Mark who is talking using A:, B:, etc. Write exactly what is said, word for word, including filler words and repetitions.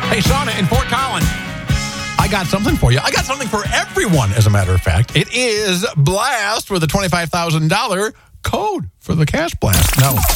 A: Hey, Shauna in Fort Collins, I got something for you. I got something for everyone, as a matter of fact. It is Blast with a twenty-five thousand dollars code for the Cash Blast. No.